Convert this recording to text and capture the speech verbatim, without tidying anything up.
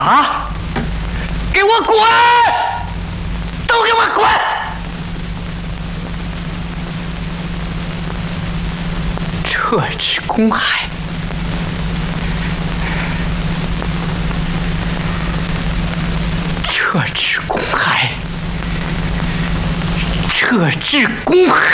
啊！给我滚！都给我滚！撤至公海。撤至公海。撤至公海。